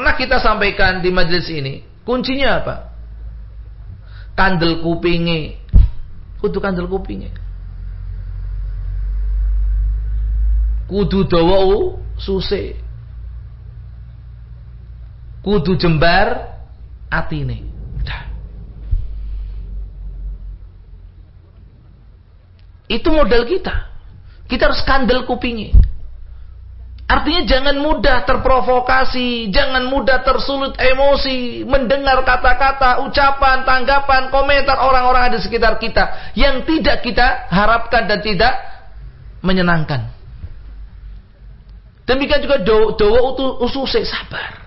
pernah kita sampaikan di majelis ini, kuncinya apa? Kandel kupinge. Kudu kandel kupinge. Kudu dawa suse. Kudu jembar atine. Itu modal kita. Kita harus kandel kupingi. Artinya jangan mudah terprovokasi, jangan mudah tersulut emosi, mendengar kata-kata, ucapan, tanggapan, komentar orang-orang ada di sekitar kita yang tidak kita harapkan dan tidak menyenangkan. Demikian juga doa ususe, sabar.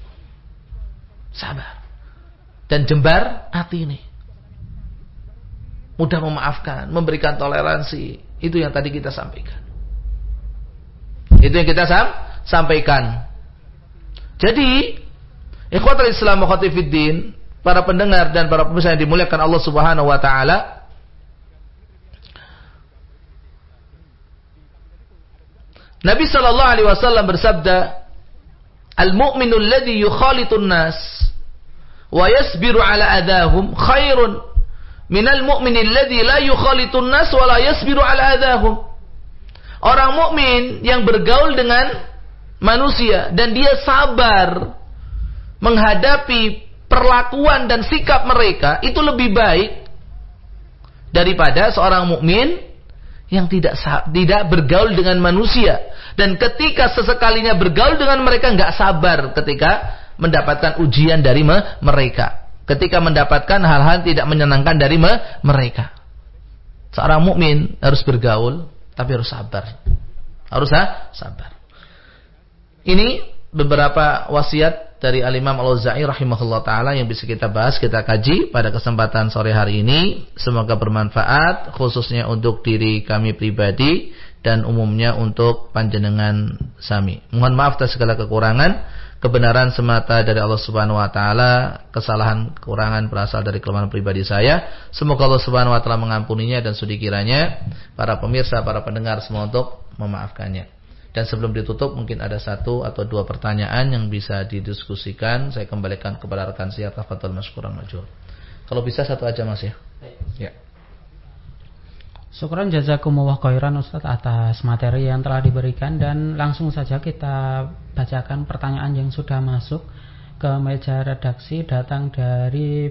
Sabar. Dan jembar hati ini. Mudah memaafkan, memberikan toleransi. Itu yang tadi kita sampaikan. Itu yang kita sampaikan. Jadi, ikhwatul Islam wa akhwati fiddin, para pendengar dan para pemirsa yang dimuliakan Allah Subhanahu wa taala, Nabi sallallahu alaihi wasallam bersabda, "Al-mu'minu alladhi yukhalitun nas wa yasbiru ala adahum khairun minal mu'mini alladhi la yukhalitun nas wa la yasbiru ala adahum." Orang mukmin yang bergaul dengan manusia dan dia sabar menghadapi perlakuan dan sikap mereka itu lebih baik daripada seorang mukmin yang tidak bergaul dengan manusia dan ketika sesekalinya bergaul dengan mereka enggak sabar ketika mendapatkan ujian dari mereka. Ketika mendapatkan hal-hal tidak menyenangkan dari mereka. Seorang mukmin harus bergaul, tapi harus sabar. Harus sabar. Ini beberapa wasiat dari Al-Imam Al-Auza'i rahimahullah ta'ala yang bisa kita bahas, kita kaji pada kesempatan sore hari ini. Semoga bermanfaat, khususnya untuk diri kami pribadi dan umumnya untuk panjenengan sami. Mohon maaf atas segala kekurangan. Kebenaran semata dari Allah Subhanahu wa taala, kesalahan kekurangan berasal dari kelemahan pribadi saya. Semoga Allah Subhanahu wa taala mengampuninya dan sudi kiranya para pemirsa, para pendengar semua untuk memaafkannya. Dan sebelum ditutup mungkin ada satu atau dua pertanyaan yang bisa didiskusikan. Saya kembalikan kepada rekan saya, tafadhol masykuran majur. Kalau bisa satu aja Mas ya. Ya. Syukran jazakumullah khairan Ustaz atas materi yang telah diberikan, dan langsung saja kita bacakan pertanyaan yang sudah masuk ke meja redaksi, datang dari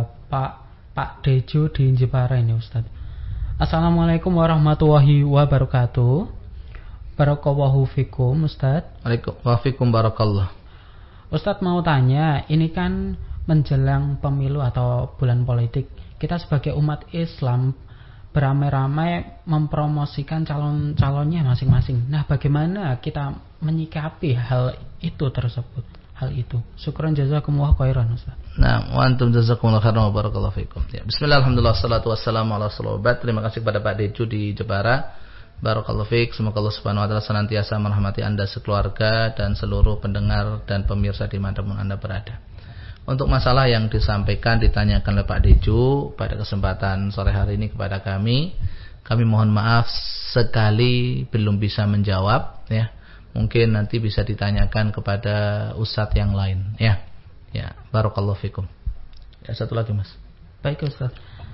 Pak Dejo di Jepara ini Ustaz. Assalamualaikum warahmatullahi wabarakatuh. Barakallahu fikum Ustaz. Waalaikumsalam barakallah. Ustaz mau tanya, ini kan menjelang pemilu atau bulan politik, kita sebagai umat Islam beramai-ramai mempromosikan calon-calonnya masing-masing. Nah, bagaimana kita menyikapi hal itu tersebut? Hal itu. Syukran jazakumullah khairan Ustaz. Nah, wa antum jazakumullah khairan wa barakallahu fikum. Ya, bismillah, alhamdulillah, salatu wassalamu ala rasulillah. Terima kasih kepada Pak Dejo di Jepara. Barakallahu fiik. Semoga Allah Subhanahu wa taala senantiasa merahmati Anda sekeluarga dan seluruh pendengar dan pemirsa dimanapun Anda berada. Untuk masalah yang disampaikan, ditanyakan oleh Pak Dejo pada kesempatan sore hari ini kepada kami mohon maaf sekali belum bisa menjawab ya. Mungkin nanti bisa ditanyakan kepada ustadz yang lain ya. Ya, barakallahu fikum. Ya, satu lagi Mas. Baik Ustaz.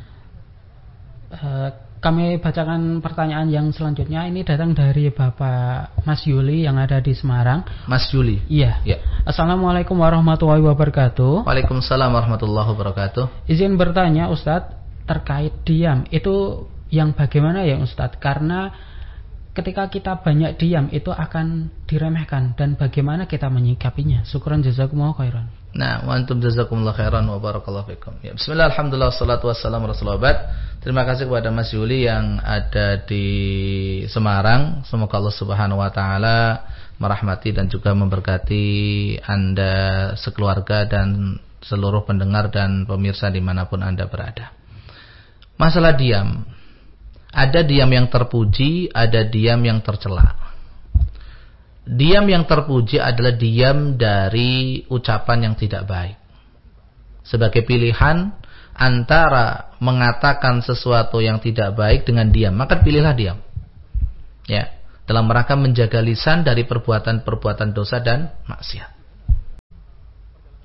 Kami bacakan pertanyaan yang selanjutnya. Ini datang dari Bapak Mas Yuli yang ada di Semarang. Mas Yuli. Iya. Ya. Assalamualaikum warahmatullahi wabarakatuh. Waalaikumsalam warahmatullahi wabarakatuh. Izin bertanya Ustadz terkait diam. Itu yang bagaimana ya Ustadz? Karena ketika kita banyak diam itu akan diremehkan, dan bagaimana kita menyikapinya? Syukran jazakumullah khairan. Nah, wa antum jazakumullah khairan wa barakallahu fikum. Ya, bismillah, alhamdulillah, salatu wassalamu rasulullah. Terima kasih kepada Mas Yuli yang ada di Semarang. Semoga Allah Subhanahu wa taala merahmati dan juga memberkati Anda sekeluarga dan seluruh pendengar dan pemirsa dimanapun Anda berada. Masalah diam, ada diam yang terpuji, ada diam yang tercela. Diam yang terpuji adalah diam dari ucapan yang tidak baik. Sebagai pilihan antara mengatakan sesuatu yang tidak baik dengan diam, maka pilihlah diam. Ya, dalam rangka menjaga lisan dari perbuatan-perbuatan dosa dan maksiat.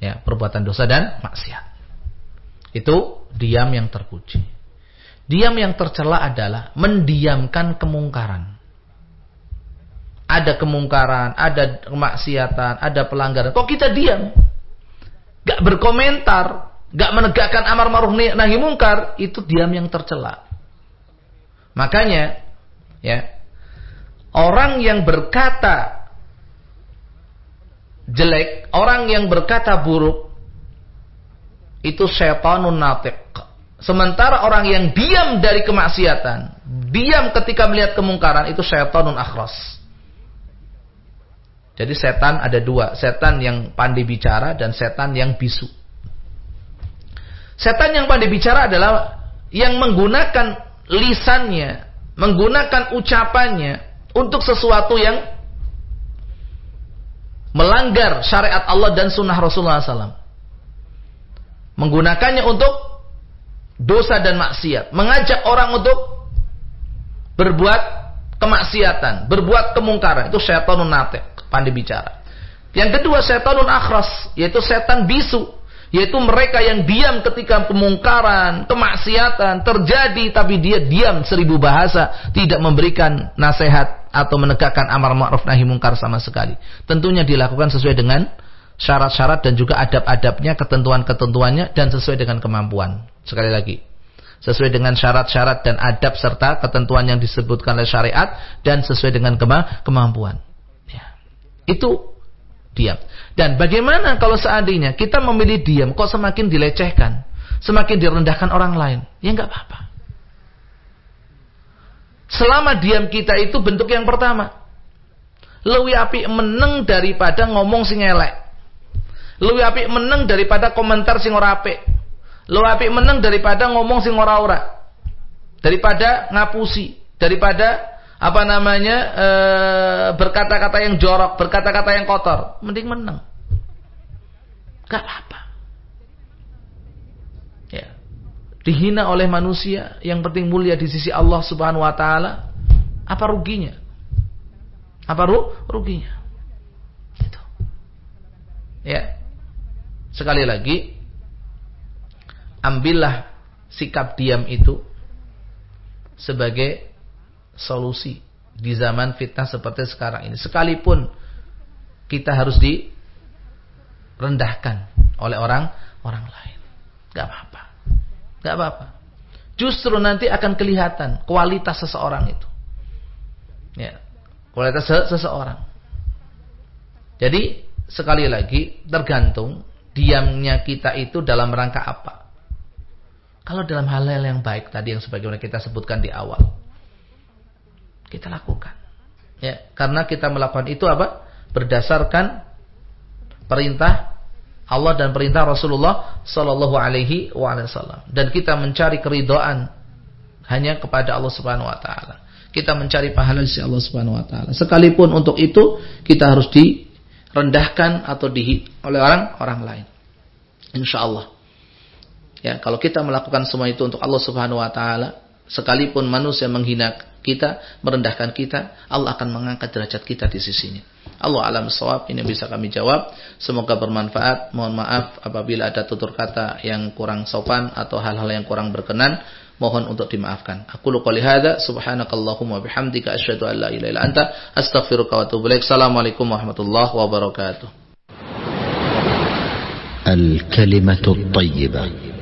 Ya, perbuatan dosa dan maksiat. Itu diam yang terpuji. Diam yang tercela adalah mendiamkan kemungkaran. Ada kemungkaran, ada kemaksiatan, ada pelanggaran. Kok kita diam? Gak berkomentar, gak menegakkan amar ma'ruf nahi mungkar, itu diam yang tercela. Makanya, ya, orang yang berkata jelek, orang yang berkata buruk, itu syaitanun natiq. Sementara orang yang diam dari kemaksiatan, diam ketika melihat kemungkaran, itu syaitanun akhras. Jadi setan ada dua, setan yang pandai bicara dan setan yang bisu. Setan yang pandai bicara adalah yang menggunakan lisannya, menggunakan ucapannya untuk sesuatu yang melanggar syariat Allah dan sunnah Rasulullah SAW. Menggunakannya untuk dosa dan maksiat, mengajak orang untuk berbuat kemaksiatan, berbuat kemungkaran, itu syaitanun natiq, pandai bicara. Yang kedua, syaitanun akhras, yaitu setan bisu, yaitu mereka yang diam ketika kemungkaran, kemaksiatan terjadi, tapi dia diam 1000 bahasa, tidak memberikan nasihat atau menegakkan amar ma'ruf nahi mungkar sama sekali. Tentunya dilakukan sesuai dengan syarat-syarat dan juga adab-adabnya, ketentuan-ketentuannya, dan sesuai dengan kemampuan. Sekali lagi, sesuai dengan syarat-syarat dan adab serta ketentuan yang disebutkan oleh syariat, dan sesuai dengan kemampuan. Ya. Itu diam. Dan bagaimana kalau seandainya kita memilih diam, kok semakin dilecehkan, semakin direndahkan orang lain? Ya nggak apa-apa. Selama diam kita itu bentuk yang pertama, luwih apik meneng daripada ngomong sing elek. Luwih apik meneng daripada komentar sing ora apik. Luwih apik meneng daripada ngomong sing ora-ora. Daripada ngapusi, daripada berkata-kata yang jorok, berkata-kata yang kotor, mending meneng. Gak apa-apa. Ya. Dihina oleh manusia, yang penting mulia di sisi Allah Subhanahu wa taala, apa ruginya? Apa ruginya? Gitu. Ya. Sekali lagi, ambillah sikap diam itu sebagai solusi di zaman fitnah seperti sekarang ini. Sekalipun kita harus direndahkan oleh orang lain, gak apa-apa, gak apa-apa. Justru nanti akan kelihatan kualitas seseorang itu, ya, kualitas seseorang. Jadi sekali lagi, tergantung diamnya kita itu dalam rangka apa. Kalau dalam hal-hal yang baik tadi yang sebagaimana kita sebutkan di awal, kita lakukan. Ya, karena kita melakukan itu apa? Berdasarkan perintah Allah dan perintah Rasulullah sallallahu alaihi wasallam. Dan kita mencari keridhaan hanya kepada Allah Subhanahu wa taala. Kita mencari pahala dari Allah Subhanahu wa taala. Sekalipun untuk itu kita harus direndahkan atau oleh orang lain. Insyaallah. Ya, kalau kita melakukan semua itu untuk Allah Subhanahu wa taala, sekalipun manusia menghina kita, merendahkan kita, Allah akan mengangkat derajat kita di sisinya. Allah alam shawab, ini bisa kami jawab. Semoga bermanfaat. Mohon maaf apabila ada tutur kata yang kurang sopan atau hal-hal yang kurang berkenan, mohon untuk dimaafkan. Aku qouli hadza, subhanakallahumma bihamdika asyhadu an la ilaha illa anta, astaghfiruka wa atubu ilaik. Assalamualaikum warahmatullahi wabarakatuh. الكلمة الطيبة